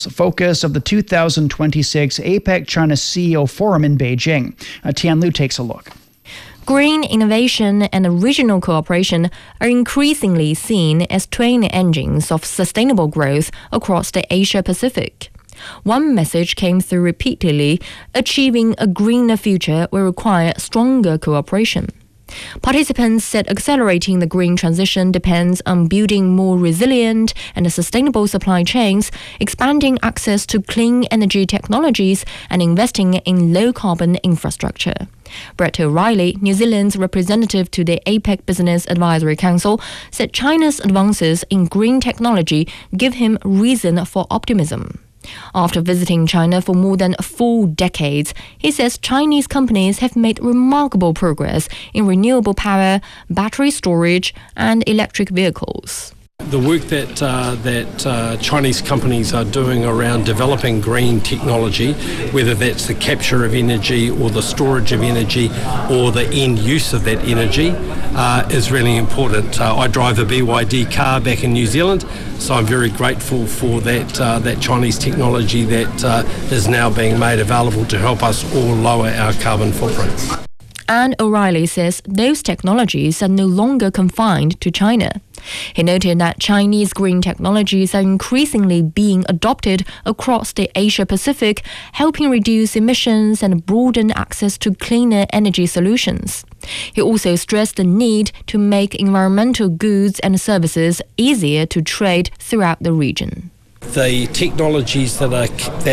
focus of the 2026 APEC China CEO Forum in Beijing. Tian Lu takes a look. Green innovation and regional cooperation are increasingly seen as twin engines of sustainable growth across the Asia-Pacific. One message came through repeatedly: achieving a greener future will require stronger cooperation. Participants said accelerating the green transition depends on building more resilient and sustainable supply chains, expanding access to clean energy technologies, and investing in low-carbon infrastructure. Brett O'Reilly, New Zealand's representative to the APEC Business Advisory Council, said China's advances in green technology give him reason for optimism. After visiting China for more than 4 decades, he says Chinese companies have made remarkable progress in renewable power, battery storage, and electric vehicles. The work that Chinese companies are doing around developing green technology, whether that's the capture of energy or the storage of energy or the end use of that energy, is really important. I drive a BYD car back in New Zealand, so I'm very grateful for that Chinese technology that is now being made available to help us all lower our carbon footprint. And O'Reilly says those technologies are no longer confined to China. He noted that Chinese green technologies are increasingly being adopted across the Asia-Pacific, helping reduce emissions and broaden access to cleaner energy solutions. He also stressed the need to make environmental goods and services easier to trade throughout the region. The technologies that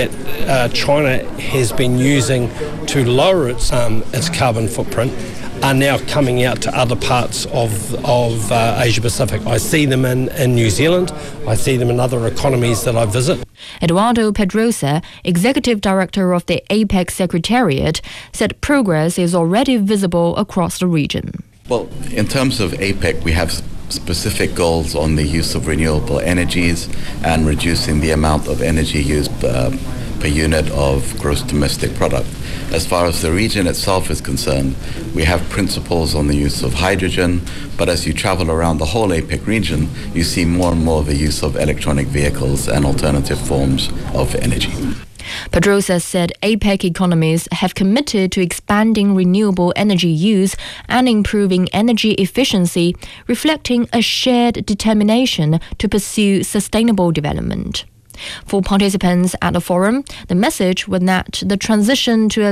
China has been using to lower its carbon footprint are now coming out to other parts of Asia Pacific. I see them in New Zealand. I see them in other economies that I visit. Eduardo Pedrosa, Executive Director of the APEC Secretariat, said progress is already visible across the region. Well, in terms of APEC, we have specific goals on the use of renewable energies and reducing the amount of energy used per unit of gross domestic product. As far as the region itself is concerned, we have principles on the use of hydrogen, but as you travel around the whole APEC region, you see more and more the use of electronic vehicles and alternative forms of energy. Pedrosa said APEC economies have committed to expanding renewable energy use and improving energy efficiency, reflecting a shared determination to pursue sustainable development. For participants at the forum, the message was that the transition to a